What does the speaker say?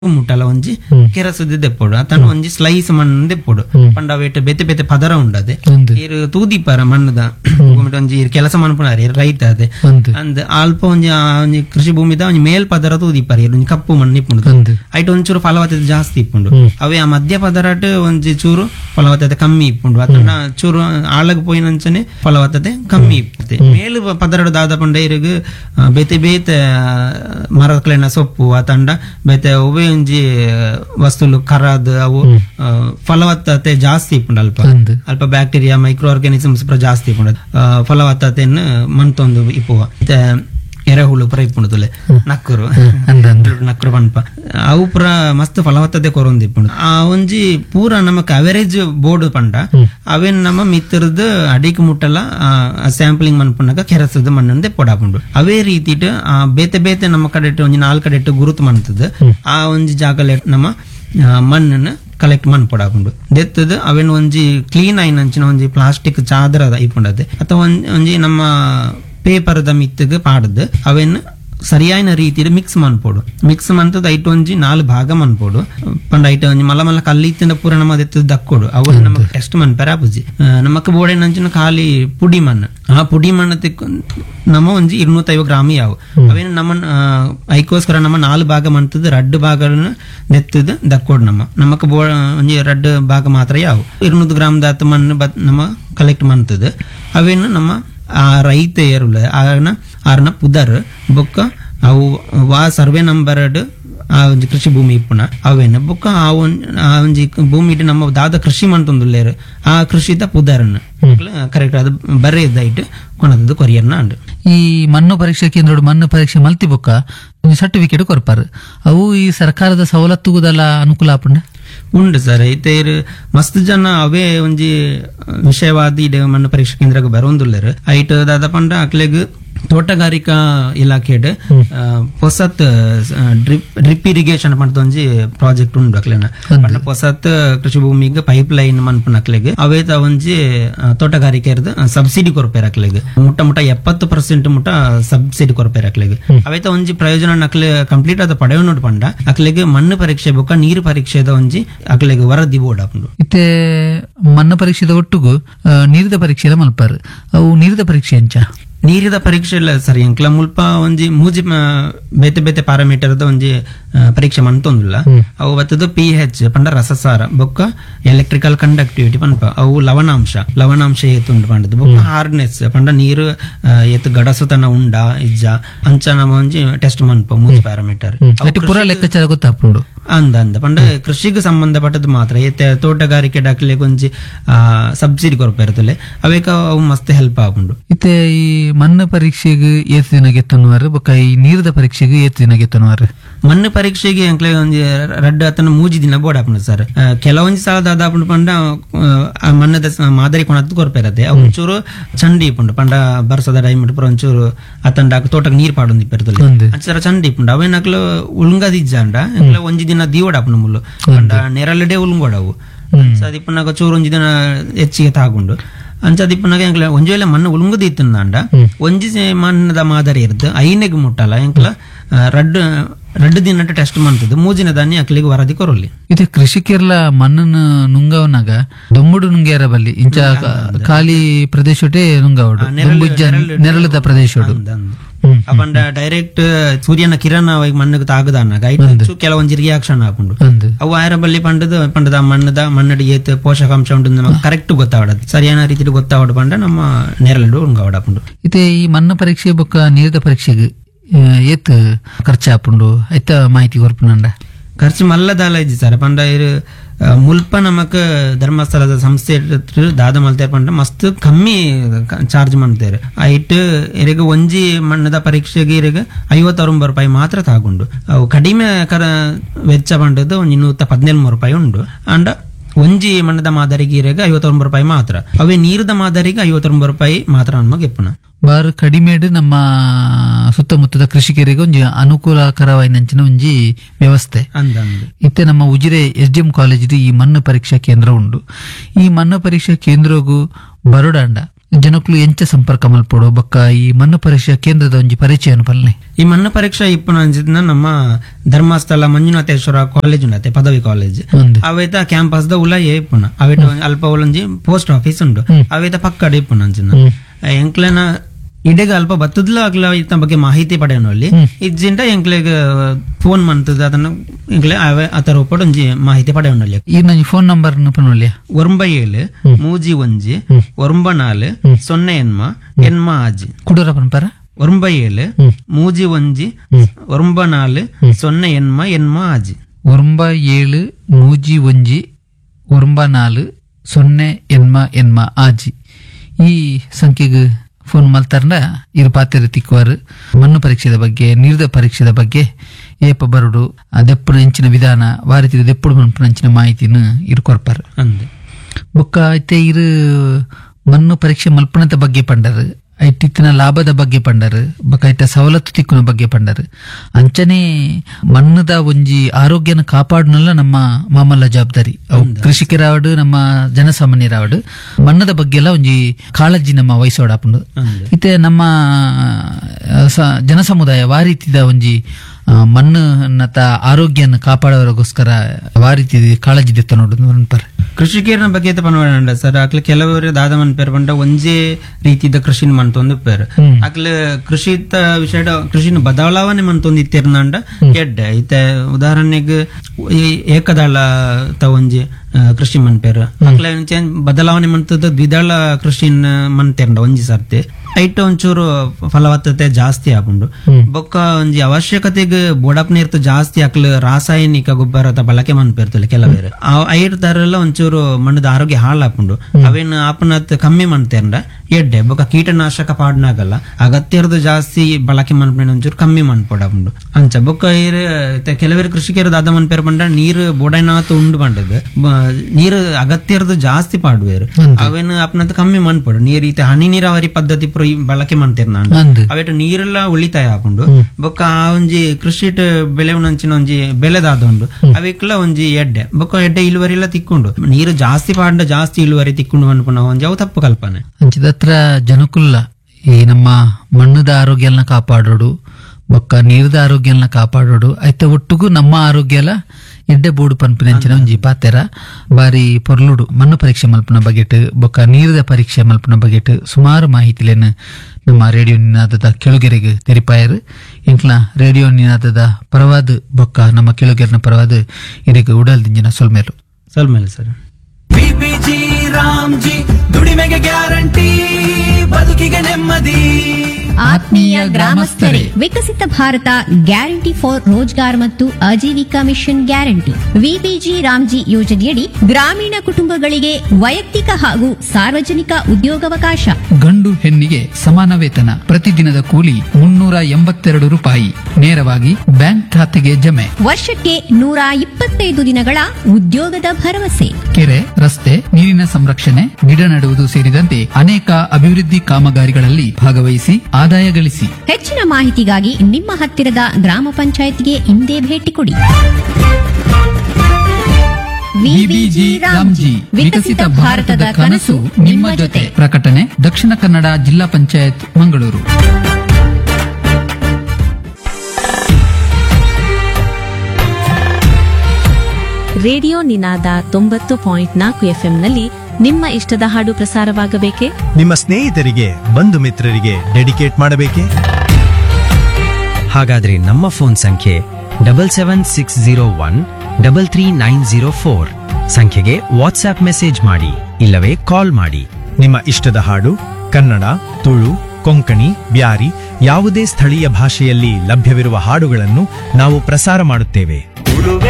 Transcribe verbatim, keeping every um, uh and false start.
ಮುಟ್ಟಲ ಒಂಜಿ ಕೆರಸದ ದೆಪ್ಪೊಡು ಅತನ ಒಂಜಿ ಸ್ಲೈಸ್ ಮಣ್ಣು ದೆಪ್ಪೊಡು ಪಂಡ ವೇಟ್ ಬೆತೆ ಬೆತೆ ಪದರ ಉಂಡದೆ ಇರು ತೂದಿಪಾರ ಮಣ್ಣದ ಒಂಜಿ ಕೆಲಸ ಮನ್ಪುನಾರಿ ರೈತ ಅದೆ ಅಂದ್ ಅಲ್ಪ ಒಂಜಿ ಒಂಜಿ ಕೃಷಿ ಭೂಮಿದ ಒಂಜಿ ಮೇಲ್ ಪದರ ತೂದಿಪಾರಿ ಒಂಜಿ ಕಪ್ಪು ಮಣ್ಣು ಇಪ್ಪುಂಡು ಐಟ್ ಒಂಚೂರು ಫಲವತ್ತತೆ ಜಾಸ್ತಿ ಇಪ್ಪುಂಡು ಅವೇ ಆ ಮಧ್ಯ ಪದರಟ್ ಒಂಜಿ ಚೂರು ಫಲವತ್ತತೆ ಕಮ್ಮಿ ಇಪ್ಪುಂಡು ಅತನ ಚೂರು ಆಳಗ್ ಪೋಯಿನಂಚನೆ ಫಲವತ್ತತೆ ಕಮ್ಮಿ ಇಪ್ಪುತ್ತೆ ಮೇಲು ಪದರಡು ದಾದ ಪಂಡ ಇರುಗು ಬೆತೆ ಬೇತೆ ಮರಕ್ಲೆನ ಸೊಪ್ಪು ಅತಂಡ ಬೆತೆ ಒವೆ ಒಂಜಿ ವಸ್ತುಲು ಕರಾದ್ ಅವು ಫಲವತ್ತತೆ ಜಾಸ್ತಿ ಇಪ್ಪುಂಡು ಅಲ್ಪ ಅಲ್ಪ ಬ್ಯಾಕ್ಟೀರಿಯಾ ಮೈಕ್ರೋ ಆರ್ಗಾನಿಸಮ್ಸ್ ಪುರ ಜಾಸ್ತಿ ಇಪ್ಪುಂಡು ಫಲವತ್ತತೆಯನ್ನು ಮಂತೊಂದು ಇಪ್ಪುವ ಎರೆಹುಳು ಪುರ ಇಪ್ಪುಂಡು ತುಲೆ ನಕ್ಕರು ನಕ್ಕರು ಪನ್ಪ ಅವು ಪುರ ಮಸ್ತ್ ಫಲವತ್ತತೆ ಕೊರೊಂದು ಇಪ್ಪುಂಡು ಆ ಒಂಜಿ ಪೂರ ನಮಕ್ ಅವರೇಜ್ ಬೋರ್ಡ್ ಪಂಡ ಅವೇನ್ ನಮ್ಮ ಮಿತ್ರದ್ ಅಡಿಕ್ ಮುಟ್ಟಲ ಸ್ಯಾಂಪಲಿಂಗ್ ಮನ್ಪುನಾಗ ಕೆರಸದ ಮಣ್ಣಂದೆ ಪೊಡಾಪುಂಡು ಅವೇ ರೀತಿಟ್ ಬೇತೆ ಬೇತೆ ನಮ್ಮ ಕಡೆ ಒಂಜಿ ನಾಲ್ ಕಡೆ ಗುರುತು ಮನ್ತದ ಆ ಒಂಜಿ ಜಾಗಲೆ ನಮ್ಮ ಮಣ್ಣನ್ನು ಕಲೆಕ್ಟ್ ಮನ್ಪೊಡಾಪುಂಡು ದೆತ್ತದ ಅವೇನ್ ಒಂಜಿ ಕ್ಲೀನ್ ಆಯ್ನಂಚಿನ ಒಂಜಿ ಪ್ಲಾಸ್ಟಿಕ್ ಚಾದರ ಇಪ್ಪುಂಡದೆ ಅಥವಾ ಒಂಜಿ ನಮ್ಮ ಪೇಪರ್ ದ ಮಿತ್ತಗ್ ಪಾಡ್ದು ಅವೇನ್ ಸರಿಯಾದ ರೀತಿಯಲ್ಲಿ ಮಿಕ್ಸ್ ಮನ್ಪೋಡು ಮಿಕ್ಸ್ ಮಂತದ ಐಟ್ ಒಂಜಿ ನಾಲ್ ಭಾಗ ಮನ್ಪೋಡು ಪಂಡ ಐಟ್ ಒಂಜಿ ಮಲ್ಲ ಮಲ್ಲ ಕಲ್ಲಿತ್ತಿನ ಪೂರ ನಮ್ಮ ದೆತ್ತದ ದಕ್ಕೋಡು ಅವು ನಮಕ್ ಟೆಸ್ಟ್ ಮನ್ಪೆರ ಆಪುಜಿ ನಮಕ್ ಬೋಡೆ ನಂಚಿನ ಖಾಲಿ ಪುಡಿ ಮಣ್ಣು ಆ ಪುಡಿ ಮಣ್ಣು ತಿಕ್ಕು ನಮ್ಮ ಒಂಜಿ ഇരുന്നൂറ്റമ്പത് ಗ್ರಾಮ್ ಯಾವು ಅವೇನು ನಮ್ಮ ಐಕೋಸ್ಕರ ನಮ್ಮ ನಾಲ್ ಭಾಗ ಮಂತದ ರಡ್ಡು ಭಾಗಗಳನ್ನ ನೆತ್ತದ ದಕ್ಕೋಡು ನಮ್ಮ ನಮಕ್ ಬೋ ಒಂಜಿ ರಡ್ಡು ಭಾಗ ಮಾತ್ರ ಯಾವು ഇരുന്നൂറ് ಗ್ರಾಮ್ ದಾತ ಮಣ್ಣು ನಮ್ಮ ಕಲೆಕ್ಟ್ ಮಂತದ ಅವೇನು ನಮ್ಮ ಆ ರೈತ ಏರುಲ ಆನ ಆರ್ನ ಪುದರ್ ಬೊಕ್ಕ ಅವು ವಾ ಸರ್ವೆ ನಂಬರ್ ಆ ಒಂಜಿ ಕೃಷಿ ಭೂಮಿ ಇಪ್ಪುನ ಅವೇನ ಬೊಕ್ಕ ಆ ಒಂಜಿ ಭೂಮಿ ನಮ್ಮ ದಾದ ಕೃಷಿ ಮಂತೊಂದುಲ್ಲೇರು ಆ ಕೃಷಿದ ಪುದರ್ನ ಕರೆಕ್ಟ್ ಅದು ಬರೇ ಇದ್ದಾಯ್ತು ಕೊನದ್ದು ಕೊರಿಯರ್ನ ಅಂಡ್ ಈ ಮಣ್ಣು ಪರೀಕ್ಷಾ ಕೇಂದ್ರ ಮಣ್ಣು ಪರೀಕ್ಷೆ ಮಲ್ತಿ ಬೊಕ್ಕ ಒಂದು ಸರ್ಟಿಫಿಕೇಟ್ ಕೊರ್ಪಾರು ಅವು ಈ ಸರ್ಕಾರದ ಸವಲತ್ತುಗುದಲ್ಲ ಅನುಕೂಲ ಆಪುಂಡ ಉಂಡು ಸರ್ ಐತೆ ಮಸ್ತ್ ಜನ ಅವೇ ಒಂಜಿ ವಿಷಯವಾದಿ ಮಣ್ಣು ಪರೀಕ್ಷಾ ಕೇಂದ್ರಕ್ಕೆ ಬರೋಂದುಲ್ಲೇರು ಐಟ್ ದಾದ ಪಂಡ ಅಕ್ಲೆಗ್ ತೋಟಗಾರಿಕಾ ಇಲಾಖೆಡ್ ಪೊಸತ್ ಡ್ರಿಪ್ ಡ್ರಿಪ್ ಇರಿಗೇಷನ್ ಪಂಡ ಒಂಜಿ ಪ್ರಾಜೆಕ್ಟ್ ಉಂಡು ಅಕ್ಲೆನ ಪಂಡ ಪೊಸತ್ ಕೃಷಿ ಭೂಮಿಗೆ ಪೈಪ್ ಲೈನ್ ಮನ್ಪುನ ಅಕ್ಲೆಗ್ ಅವೇತ ಒಂಜಿ ತೋಟಗಾರಿಕೆ ಸಬ್ಸಿಡಿ ಕೊರ್ಪೇರ್ ಅಕ್ಲೆಗ್ ಮುಟ್ಟ ಮುಟ್ಟ ಎಪ್ಪತ್ತು ಪರ್ಸೆಂಟ್ ಮುಟ್ಟ ಸಬ್ಸಿಡಿ ಕೊರ್ಪೇರ್ ಅಕ್ಲೆಗ್ ಅವೇತ ಒಂಜಿ ಪ್ರಯೋಜನ ಅಕ್ಲೆ ಕಂಪ್ಲೀಟ್ ಆದ ಪಡೆಯೋಡು ಪಂಡ ಅಕ್ಲೆಗ್ ಮಣ್ಣು ಪರೀಕ್ಷೆ ಬೊಕ್ಕ ನೀರು ಪರೀಕ್ಷೆದ ಒಂಜಿ ಅಕ್ಲೆಗ್ ವರದಿ ಬೋರ್ಡ್ ಹಾಕೊಂಡು ಇತ್ತೆ ಮಣ್ಣು ಪರೀಕ್ಷೆದ ಒಟ್ಟುಗು ನೀರಿದ ಪರೀಕ್ಷೆ ಮಲ್ಪಾರು ಅವು ನೀರಿದ ಪರೀಕ್ಷೆ ಅಂಚ ನೀರಿದ ಪರೀಕ್ಷೆ ಇಲ್ಲ ಸರಿ ಅಂಕ್ಲ ಮುಲ್ಪ ಒಂಜಿ ಮೂಜಿ ಬೇತೆ ಬೇತೆ ಪ್ಯಾರಾಮೀಟರ್ ಒಂಜಿ ಪರೀಕ್ಷೆ ಮಂತೊಂದುಲ್ಲ ಅವು ಬತ್ತದು ಪಿ ಹೆಚ್ ಪಂಡ ರಸಸಾರ ಬೊಕ್ಕ ಎಲೆಕ್ಟ್ರಿಕಲ್ ಕಂಡಕ್ಟಿವಿಟಿ ಪನ್ಪ ಅವು ಲವಣಾಂಶ ಲವಣಾಂಶ ಏತುಂಡು ಪಂಡದು ಬೊಕ್ಕ ಹಾರ್ಡ್ನೆಸ್ ಪಂಡ ನೀರು ಏತು ಗಡಸುತನ ಉಂಡ ಇಜ್ಜ ಅಂಚ ನಮ್ಮ ಒಂಜಿ ಟೆಸ್ಟ್ ಮನ್ಪ ಮೂಜಿ ಪ್ಯಾರಾಮೀಟರ್ ಪೂರ ಲೆಕ್ಕಾಚಾರ ಗೊತ್ತಾಪುಂಡು ಅಂದ ಅಂದ ಪಂಡ ಕೃಷಿಗೆ ಸಂಬಂಧಪಟ್ಟದ್ದು ಮಾತ್ರ ಏತೆ ತೋಟಗಾರಿಕೆ ಡಾಕ್ಲೆ ಒಂಜಿ ಸಬ್ಸಿಡಿ ಕೊರಪೇರ್ತಲೆ ಅವೇಕ ಅವು ಮಸ್ತ್ ಹೆಲ್ಪ್ ಆಗುಂಡು ಇತ್ತೆ ಈ ಮಣ್ಣು ಪರೀಕ್ಷೆಗೆ ಏತ್ ದಿನ ಗೆತ್ತನುವಾರು ಬೊಕ್ಕ ಈ ನೀರಿದ ಪರೀಕ್ಷೆಗೆ ಏತ್ ದಿನ ಗೆತ್ತನುವಾರು ಮಣ್ಣು ಪರೀಕ್ಷೆಗೆ ಅಂಕ್ಲೆ ಒಂಜಿ ರಡ್ಡು ಅತನ ಮೂಜಿ ದಿನ ಬೋರ್ಡ್ ಆಪುಂಡು ಸರ್ ಕೆಲವೊಂಜಿ ಸಾಲ ದಾದಾಪುಂಡು ಪಂಡ ಮಣ್ಣದ ಮಾದರಿ ಕೊಣದ್ದು ಕೊರಪೇರತ್ತೆ ಅವು ಒಂಚೂರು ಚಂಡಿ ಇಪ್ಪುಂಡು ಪಂಡ ಬರ್ಸದ ಟೈಮ್ ಪುರ ಒಂಚೂರು ಅತಂಡ ತೋಟಕ್ಕೆ ನೀರ್ ಪಾಡೊಂದು ಇಪ್ಪಿರ್ತಲೆ ಅಂಚರ ಚಂಡಿ ಇಪ್ಪುಂಡು ಅವೇನಕ್ಲು ಉಳ್ಗದಿಜ್ಜಂಡ ಒಂಜಿ ದಿನ ದೀವಡ ಆಪುಂಡು ಮುಳ್ಳು ಪಂಡ ನೆರಳಡೆ ಉಳ್ಗೋಡವು ಅದಿಪ್ಪನಾಗ ಚೂರು ಒಂಜಿ ದಿನ ಹೆಚ್ಚಿಗೆ ತಾಗುಂಡು ಅಂಚದಿಪ್ಪನಾಗ ಎಂಕ್ಲ ಒಂಜಿ ವೇಳೆ ಮಣ್ಣು ಉಳುಂಗುದಿತ್ತಂಡ ಒಂಜಿ ಮಣ್ಣದ ಮಾದರಿ ಇರ್ದು ಐನೆಗ್ ಮುಟ್ಟಲ್ಲ ಎಂಕ್ಲ ರಡ್ಡು ರಡ್ಡು ದಿನ ಟೆಸ್ಟ್ ಮಾಡ್ತದೆ ಮೂಜಿನ ದಾನಿ ಅಕ್ಲಿಗೆ ವರದಿ ಕೊರಲಿ ಇದು ಕೃಷಿಕರ್ಲ ಮಣ್ಣನ್ನು ನುಂಗವನಾಗ ದೊಂಬುಡು ನುಂಗ್ಯಾರ ಬಲ್ಲಿ ಇಂಚ ಖಾಲಿ ಪ್ರದೇಶಟೇ ನುಂಗವಡು ನೆರಳದ ಪ್ರದೇಶ ಅಪಂಡ ಡೈರೆಕ್ಟ್ ಸೂರ್ಯನ ಕಿರಣ ಮಣ್ಣಿಗೆ ತಾಗದಾನಾಗ ಐಟು ಕೆಲವೊಂದು ರಿಯಾಕ್ಷನ್ ಹಾಕೊಂಡು ಅವು ಆಯರ ಬಲ್ಲಿ ಪಂಡದ ಪಂಡದ ಮಣ್ಣದ ಮಣ್ಣಡಿ ಏತ್ ಪೋಷಕಾಂಶ ಉಂಟು ನಮಗೆ ಕರೆಕ್ಟ್ ಗೊತ್ತಾವಡದು ಸರಿಯಾದ ರೀತಿ ಗೊತ್ತಾವಡ ಪಂಡ ನಮ್ಮ ನೆರಳು ಉಂಗಾವಡಪುಂಡು ಇತ್ತೆ ಈ ಮಣ್ಣು ಪರೀಕ್ಷೆ ಬೊಕ್ಕ ನೀರಿದ ಪರೀಕ್ಷೆಗೆ ಏತ್ ಖರ್ಚಾಪುಂಡು ಐತ ಮಾಹಿತಿ ಕೊರ್ಪುನಂಡ ಖರ್ಚು ಮಲ್ಲದಾಲ ಇದ್ದಿ ಸರ್ ಪಂಡ ಇರು ಮುಲ್ಪ ನಮಕ್ ಧರ್ಮಸ್ಥಳದ ಸಂಸ್ಥೆ ದಾದ ಮಲ್ತೇರ್ ಪಂಡ ಮಸ್ತ್ ಕಮ್ಮಿ ಚಾರ್ಜ್ ಮಾಡ್ತೇವೆ ಐಟ್ ಇರಗ ಒಂಜಿ ಮಣ್ಣದ ಪರೀಕ್ಷೆಗೆ ಇರಗ ಐವತ್ತೊಂಬತ್ತು ರೂಪಾಯಿ ಮಾತ್ರ ತಾಗುಂಡು ಅವು ಕಡಿಮೆ ಕರ ವೆಚ್ಚ ಪಂಡದು ಒಂಜಿ ನೂತ ಪದಿನೇಳು ರೂಪಾಯಿ ಉಂಡು ಅಂಡ ಒಂಜಿ ಮಣ್ಣದ ಮಾದರಿಗೆ ಇರಗ ಐವತ್ತೊಂಬತ್ತು ರೂಪಾಯಿ ಮಾತ್ರ ಅವೇ ನೀರದ ಮಾದರಿಗೆ ಐವತ್ತೊಂಬತ್ತು ರೂಪಾಯಿ ಮಾತ್ರ ನಮಗೆ ಎಪ್ಪುನ ಬಾರು ಕಡಿಮೆಡು ನಮ್ಮ ಸುತ್ತಮುತ್ತದ ಕೃಷಿಕರಿಗೆ ಒಂಜಿ ಅನುಕೂಲಕರವಾಯಿನಂಚಿನ ಒಂಜಿ ವ್ಯವಸ್ಥೆ ಇತ್ತೆ ನಮ್ಮ Ujire S D M college ಈ ಮಣ್ಣು ಪರೀಕ್ಷಾ ಕೇಂದ್ರ ಉಂಡು ಈ ಮಣ್ಣು ಪರೀಕ್ಷಾ ಕೇಂದ್ರಗೂ ಬರೋಡಾಂಡ ಜನಕ್ಕಲು ಎಂಚ ಸಂಪರ್ಕ ಮಲ್ಪಡು ಬೊಕ್ಕ ಈ ಮಣ್ಣು ಪರೀಕ್ಷಾ ಕೇಂದ್ರದ ಒಂಜಿ ಪರಿಚಯ ಪಲ್ಲೆ. ಈ ಮಣ್ಣು ಪರೀಕ್ಷಾ ಇಪ್ಪನ ಅಂಚಿದ್ನ ನಮ್ಮ ಧರ್ಮಸ್ಥಳ ಮಂಜುನಾಥೇಶ್ವರ ಕಾಲೇಜ್ ಉಂಡತೆ ಪದವಿ ಕಾಲೇಜ್ ಅವೈತ ಕ್ಯಾಂಪಸ್ ದ ಉಲ ಇಪ್ಪುನ ಅವೈತ ಅಲ್ಪ ಉಲಂಜಿ ಪೋಸ್ಟ್ ಆಫೀಸ್ ಉಂಡು ಅವೈತ ಪಕ್ಕಡೆ ಇಪ್ಪುನ ಅಂಚಿನ ಎಂಕ್ಲೆನ ಇಡೆಗ ಅಲ್ಪ ಬತ್ತದ್ಲ ಆಗ್ಲ ಇತ್ತ ಬಗ್ಗೆ ಮಾಹಿತಿ ಪಡೆಯೋನಲ್ಲಿ ಇಜ್ಜಿಂಟ ಎಂಕ್ಲೆಗ್ ಫೋನ್ ಮಂತದ ಅದನ್ನ ಎಂಕ್ಲೆ ಆತರ ಒಪ್ಪಡು ಒಂಜಿ ಮಾಹಿತಿ ಪಡೆಯೋನಲ್ಲಿ. ಈಗ ನಂಜಿ ಫೋನ್ ನಂಬರ್ ಪನೊಲ್ಲೆ ಒಂಬ ಏಳು ಮೂಜಿ ಒಂಜಿ ಒಂಬ ನಾಲು ಸೊನ್ನೆ ಎನ್ಮ ಎನ್ಮ ಆಜಿ ಕುಡೂರ ಪನ್ಪರ ಒಂಬ ಏಳು ಮೂಜಿ ಒಂಜಿ ಒಂಬ ನಾಲು ಸೊನ್ನೆ ಎನ್ಮ ಎನ್ಮ ಆಜಿ ಒಂಬ ಏಳು ಮೂಜಿ ಒಂಜಿ ಒಂಬ ನಾಲು ಸೊನ್ನೆ ಎನ್ಮ ಎನ್ಮ ಆಜಿ ಈ ಸಂಖ್ಯೆಗೆ ಫೋನ್ ಮಲ್ತಾರ ಇರು ಪಾತ್ರ ತಿಕ್ಕುವರು ಮಣ್ಣು ಪರೀಕ್ಷೆದ ಬಗ್ಗೆ ನೀರ್ದ ಪರೀಕ್ಷೆದ ಬಗ್ಗೆ ಏಪ ಬರುಡು ದೆಪ್ಪುನ ಹೆಂಚಿನ ವಿಧಾನ ವಾರಿತಿದ ದೆಪ್ಪುಡು ಮನ್ಪುನ ಮಾಹಿತಿನ ಇರು ಕೊರ್ಪಾರ ಅಂದೆ ಬೊಕ್ಕ ಐತೆ ಇರು ಮಣ್ಣು ಪರೀಕ್ಷೆ ಮಲ್ಪನದ ಬಗ್ಗೆ ಪಂಡರು ಐಟಿತ್ತಿನ ಲಾಭದ ಬಗ್ಗೆ ಪಂಡರು ಬೊಕ್ಕ ಐತ ಸವಲತ್ತು ತಿಕ್ಕುನ ಬಗ್ಗೆ ಪಂಡರು ಅಂಚನೆ ಮಣ್ಣದ ಒಂಜಿ ಆರೋಗ್ಯನ ಕಾಪಾಡುನಲ್ಲ ನಮ್ಮ ಮಾಮಲ್ಲ ಜವಾಬ್ದಾರಿ ಅವು ಕೃಷಿಕರಾವಡು ನಮ್ಮ ಜನಸಾಮಾನ್ಯರಾವಡು ಮಣ್ಣದ ಬಗ್ಗೆ ಎಲ್ಲ ಒಂಜಿ ಕಾಳಜಿ ನಮ್ಮ ವಹಿಸೋಡಾಪುಂಡು ಇತ್ತೆ ನಮ್ಮ ಜನ ಸಮುದಾಯ ವಾರೀತಿದ ಒಂಜಿ ಮಣ್ಣನ್ನತ ಆರೋಗ್ಯನ ಕಾಪಾಡೋರಿಗೋಸ್ಕರ ವಾರೀತಿ ಕಾಳಜಿ ದೆತ್ತ ನೋಡುದು ನೆನಪರ್. ಕೃಷಿಕೇರನ ಬಗ್ಗೆ ಪನೋಡ ಸರ್ ಅಕ್ಲೆ ಕೆಲವರು ದಾದ ಮನ್ಪೇರ್ ಬಂಡ ಒಂಜೇ ರೀತಿದ ಕೃಷಿನ ಮನ್ತೊಂದು ಪೇರ್ ಅಕ್ಲೆ ಕೃಷಿ ವಿಷಯ ಕೃಷಿನ ಬದಲಾವಣೆ ಮನ್ತೊಂದಿತ್ತೇರ್ನಂಡ ಎಡ್ಡೆ ಐತೆ ಉದಾಹರಣೆಗೆ ಏಕದಳ ತ ಒಂಜಿ ಕೃಷಿ ಮನ್ಪೇರ್ ಅಕ್ಲೆ ಬದಲಾವಣೆ ಮಂತದ ದ್ವಿದಳ ಕೃಷಿನ ಮನ್ತೇರ್ಂಡ ಒಂಜಿ ಸರ್ತಿ ಐಟ್ ಒಂಚೂರು ಫಲವತ್ತತೆ ಜಾಸ್ತಿ ಆಪುಂಡು ಬೊಕ್ಕ ಒಂಜಿ ಅವಶ್ಯಕತೆಗೆ ಬೋಡಪ್ ನೀರ್ತು ಜಾಸ್ತಿ ಅಕ್ಲು ರಾಸಾಯನಿಕ ಗೊಬ್ಬರದ ಬಳಕೆ ಮನ್ಪೇರ್ತಲೆ ಕೆಲವೇರು ಐರ್ ತರಲ್ಲ ಒಂಚೂರು ಮಣ್ಣದ ಆರೋಗ್ಯ ಹಾಳಾಪುಂಡು ಅವೇನು ಆಪನತ್ ಕಮ್ಮಿ ಮನ್ತೇರ್ಂಡ ಎಡ್ಡೆ ಬೊಕ್ಕ ಕೀಟನಾಶಕ ಪಾಡ್ನಾಗಲ್ಲ ಅಗತ್ಯದ ಜಾಸ್ತಿ ಬಳಕೆ ಮನ್ಪೇನ ಒಂಚೂರು ಕಮ್ಮಿ ಮನ್ಪೊಡಪುಂಡು ಅಂಚ ಬೊಕ್ಕ ಕೆಲವೇರು ಕೃಷಿಕರು ದಾದ ಮನ್ಪೇರ್ ಬಂಡ ನೀರು ಬೋಡನಾತ್ ಉಂಡು ಬಂಡದು ನೀರು ಅಗತ್ಯದ ಜಾಸ್ತಿ ಪಾಡುವೇರು ಅವೇನು ಆಪನತ್ ಕಮ್ಮಿ ಮನ್ಪೊಡು ನೀರ್ ಈತ ಹನಿ ನೀರಾವರಿ ಪದ್ಧತಿ ಬಳಕೆ ಮಾಡ್ತೇನೆ ನಾನು ಅವೇಟು ನೀರೆಲ್ಲ ಉಳಿತಾಯ ಹಾಕೊಂಡು ಬೊಕ್ಕ ಆ ಒಂಜಿ ಕೃಷಿ ಬೆಳೆ ಉಂಚಿನ ಒಂಜಿ ಬೆಳೆದಾದೊಂಡು ಅವಿಕ್ಲ ಒಂಜಿ ಎಡ್ಡೆ ಬೊಕ್ಕ ಎಡ್ಡೆ ಇಳುವರಿ ಎಲ್ಲ ತಿಕ್ಕೊಂಡು ನೀರು ಜಾಸ್ತಿ ಪಾಂಡ ಜಾಸ್ತಿ ಇಳುವರಿ ತಿಕ್ಕೊಂಡು ಅನ್ಪುನ ಒಂಜಿ ಅವು ತಪ್ಪು ಕಲ್ಪನೆ ಅಂಚಿದತ್ರ ಜನಕುಲ್ಲ ಈ ನಮ್ಮ ಮಣ್ಣದ ಆರೋಗ್ಯನ ಕಾಪಾಡೋಡು ಬೊಕ್ಕ ನೀರದ ಆರೋಗ್ಯನ ಕಾಪಾಡೋಡು ಐತೆ ಒಟ್ಟಿಗೂ ನಮ್ಮ ಆರೋಗ್ಯ ಎಲ್ಲ ಎಡ್ಡೆ ಬೋಡು ಪನ್ಪಿನಂಚಿನ ಒಂಜಿ ಪಾತೆರ ಬಾರಿ ಪೊರ್ಲುಡು ಮಣ್ಣು ಪರೀಕ್ಷೆ ಮಲ್ಪನ ಬಗೆಟ್ ಬೊಕ್ಕ ನೀರದ ಪರೀಕ್ಷೆ ಮಲ್ಪನ ಬಗೆಟ್ ಸುಮಾರು ಮಾಹಿತಿಲೇನು ನಮ್ಮ ರೇಡಿಯೋ ನಿನಾದದ ಕೆಳುಗೆರೆಗೆ ತೆರಿಪಾಯರು ಇಂಕ್ಲ ರೇಡಿಯೋ ನಿನಾದದ ಪರವಾದ ಬೊಕ್ಕ ನಮ್ಮ ಕೆಳುಗೆರೆನ ಪರವಾದ ಇದಕ್ಕೆ ಉಡಲ್ ದಿಂಜಿನ ಸೊಲ್ಮೇಲು ಸೊಲ್ಮೇಲು ಸರ್ ಬಿಪಿಜಿ ರಾಮ್ಜಿ ದುಡಿಮೆಗೆ ಗ್ಯಾರಂಟಿ ಬದುಕಿಗೆ ನೆಮ್ಮದಿ. ಆತ್ಮೀಯ ಗ್ರಾಮಸ್ಥರೇ, ವಿಕಸಿತ ಭಾರತ ಗ್ಯಾರಂಟಿ ಫಾರ್ ರೋಜ್ಗಾರ್ ಮತ್ತು Aajeevika mission guarantee VBG Ramji ಯೋಜನೆಯಡಿ ಗ್ರಾಮೀಣ ಕುಟುಂಬಗಳಿಗೆ ವೈಯಕ್ತಿಕ ಹಾಗೂ ಸಾರ್ವಜನಿಕ ಉದ್ಯೋಗಾವಕಾಶ. ಗಂಡು ಹೆಣ್ಣಿಗೆ ಸಮಾನ ವೇತನ, ಪ್ರತಿದಿನದ ಕೂಲಿ ಮುನ್ನೂರ ಎಂಬತ್ತೆರಡು ರೂಪಾಯಿ ನೇರವಾಗಿ ಬ್ಯಾಂಕ್ ಖಾತೆಗೆ ಜಮೆ. ವರ್ಷಕ್ಕೆ ನೂರ ಇಪ್ಪತ್ತೈದು ದಿನಗಳ ಉದ್ಯೋಗದ ಭರವಸೆ. ಕೆರೆ, ರಸ್ತೆ, ನೀರಿನ ಸಂರಕ್ಷಣೆ, ಗಿಡ ನೆಡುವುದು ಸೇರಿದಂತೆ ಅನೇಕ ಅಭಿವೃದ್ಧಿ ಕಾಮಗಾರಿಗಳಲ್ಲಿ ಭಾಗವಹಿಸಿ ಆದಾಯ ಗಳಿಸಿ. ಹೆಚ್ಚಿನ ಮಾಹಿತಿಗಾಗಿ ನಿಮ್ಮ ಹತ್ತಿರದ ಗ್ರಾಮ ಪಂಚಾಯತ್ಗೆ ಇಂದೇ ಭೇಟಿ ಕೊಡಿ. ವಿಬಿಜಿ ರಾಮ್ಜಿ, ವಿಕಸಿತ ಭಾರತದ ಕನಸು ನಿಮ್ಮ ಜೊತೆ. ಪ್ರಕಟಣೆ ದಕ್ಷಿಣ ಕನ್ನಡ ಜಿಲ್ಲಾ ಪಂಚಾಯತ್ ಮಂಗಳೂರು. ರೇಡಿಯೋ ನಿನಾದ ತೊಂಬತ್ತು ಪಾಯಿಂಟ್ ನಾಲ್ಕು ಎಫ್ಎಂನಲ್ಲಿ ನಿಮ್ಮ ಇಷ್ಟದ ಹಾಡು ಪ್ರಸಾರವಾಗಬೇಕೆ? ನಿಮ್ಮ ಸ್ನೇಹಿತರಿಗೆ, ಬಂಧು ಮಿತ್ರರಿಗೆ ಡೆಡಿಕೇಟ್ ಮಾಡಬೇಕೆ? ಹಾಗಾದ್ರೆ ನಮ್ಮ ಫೋನ್ ಸಂಖ್ಯೆ double seven six zero one double three nine zero four ಸಂಖ್ಯೆಗೆ ವಾಟ್ಸ್ಆಪ್ ಮೆಸೇಜ್ ಮಾಡಿ ಇಲ್ಲವೇ ಕಾಲ್ ಮಾಡಿ. ನಿಮ್ಮ ಇಷ್ಟದ ಹಾಡು ಕನ್ನಡ, ತುಳು, ಕೊಂಕಣಿ, ಬ್ಯಾರಿ ಯಾವುದೇ ಸ್ಥಳೀಯ ಭಾಷೆಯಲ್ಲಿ ಲಭ್ಯವಿರುವ ಹಾಡುಗಳನ್ನು ನಾವು ಪ್ರಸಾರ ಮಾಡುತ್ತೇವೆ.